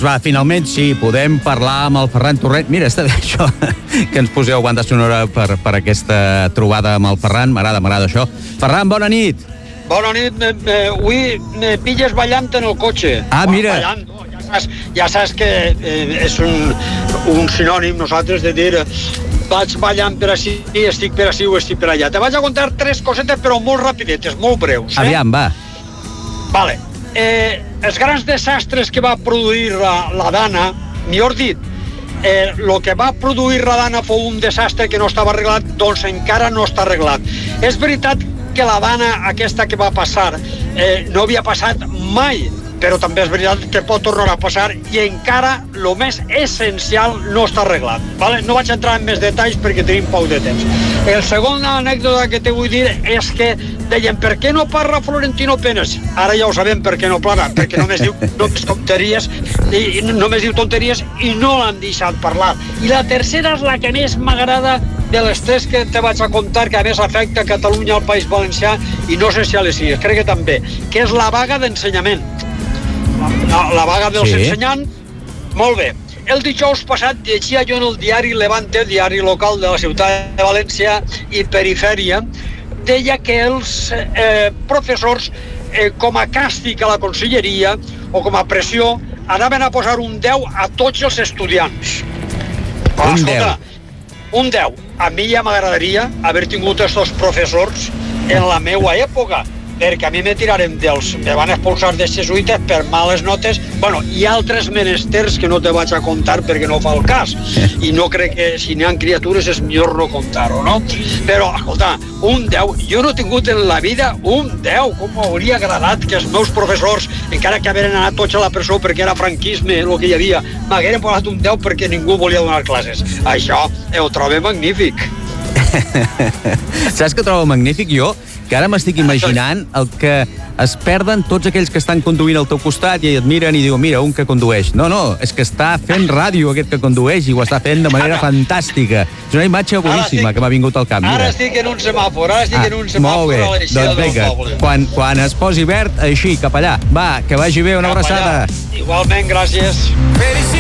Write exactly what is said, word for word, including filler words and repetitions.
va, finalment sí, podem parlar amb el Ferran Torrent. Mira, està bé això, que ens poseu banda sonora per, per aquesta trobada amb el Ferran. M'agrada, m'agrada això. Ferran, bona nit. Bona nit. Eh, avui me pilles ballant en el cotxe. Ah, mira. Ballant, no, ja saps, ja saps que eh, és un, un sinònim, nosaltres, de dir vaig ballant per així, estic per així o estic per allà. Te vaig a contar tres cosetes, però molt rapidetes, molt breus. Eh? Aviam, va. Vale. Eh, els grans desastres que va produir la, la Dana, millor dit, eh, el que va produir la Dana fou un desastre que no estava arreglat, doncs encara no està arreglat. És veritat que la Dana aquesta que va passar eh, no havia passat mai, però també és veritat que pot tornar a passar i encara el més essencial no està arreglat. Vale? No vaig entrar en més detalls perquè tenim poc de temps. El segon anècdota que te vull dir és que deien, per què no parla Florentino Pérez? Ara ja ho sabem per què no parla, perquè només diu només tonteries i només diu tonteries i no l'han deixat parlar. I la tercera és la que més m'agrada de les tres que te vaig a contar, que a més afecta Catalunya al País Valencià i no sé si a les illes, crec que també, que és la vaga d'ensenyament. La, la vaga dels sí. ensenyants. Molt bé. El dijous passat llegia jo en el diari Levante, diari local de la ciutat de València i perifèria, deia que els eh, professors, eh, com a càstig a la conselleria o com a pressió, anaven a posar un deu a tots els estudiants. Un deu. Un deu. A mi ja m'agradaria haver tingut aquests professors en la meua època, perquè a mi me tiraren dels... me van expulsar de jesuïtes per males notes. Bueno, hi ha altres menesters que no te vaig a contar perquè no fa el cas. I no crec que si n'hi ha criatures és millor no contar-ho, no? Però, escolta, un deu... Jo no he tingut en la vida un deu. Com m'hauria agradat que els meus professors, encara que haveren anat tots a la presó perquè era franquisme el que hi havia, m'hagueren posat un deu perquè ningú volia donar classes. Això ho trobo magnífic. Saps què trobo magnífic jo? Que ara m'estic imaginant el que es perden tots aquells que estan conduint al teu costat i et miren i diuen, mira, un que condueix. No, no, és que està fent ràdio aquest que condueix i ho està fent de manera fantàstica. És una imatge boníssima estic, que m'ha vingut al cap. Mira. Ara estic en un semàfor, ara estic ah, en un semàfor a l'eixida doncs, del poble. Quan, quan es posi verd, així, cap allà. Va, que vagi bé, una cap abraçada. Allà. Igualment, gràcies.